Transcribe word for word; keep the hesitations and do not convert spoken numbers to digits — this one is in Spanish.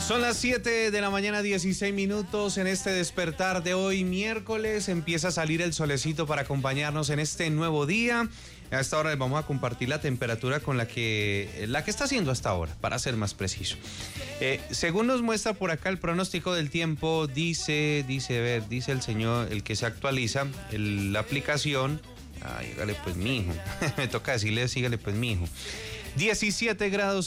Son las siete de la mañana, dieciséis minutos. En este despertar de hoy, miércoles, empieza a salir el solecito para acompañarnos en este nuevo día. A esta hora les vamos a compartir la temperatura con la que, la que está haciendo hasta ahora, para ser más preciso. Eh, según nos muestra por acá el pronóstico del tiempo, dice, dice, a ver, dice el señor, el que se actualiza, el, la aplicación. Ay, dígale pues mijo. Me toca decirle, sígale pues mijo. diecisiete grados